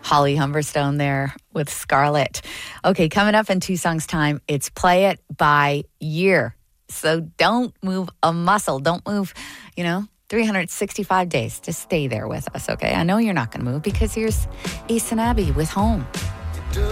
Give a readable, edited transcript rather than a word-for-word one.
Holly Humberstone there with Scarlet. Okay, coming up in 2 songs' time, it's Play It by Year. So don't move a muscle. Don't move, 365 days. Just stay there with us, okay? I know you're not going to move because here's Ace and Abby with Home.